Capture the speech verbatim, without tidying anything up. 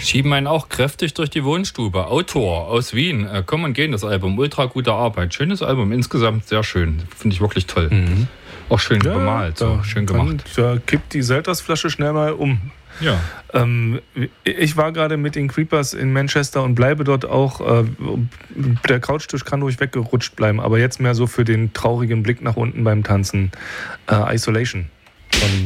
Schieben einen auch kräftig durch die Wohnstube. Autor aus Wien. Äh, Kommen und Gehen, das Album. Ultra gute Arbeit. Schönes Album. Insgesamt sehr schön. Finde ich wirklich toll. Mhm. Auch schön Ja, bemalt. So. Schön gemacht. Da kippt die Seltersflasche schnell mal um. Ja. Ähm, ich war gerade mit den Creepers in Manchester und bleibe dort auch. Äh, der Couchtisch kann ruhig weggerutscht bleiben, aber jetzt mehr so für den traurigen Blick nach unten beim Tanzen. Äh, Isolation von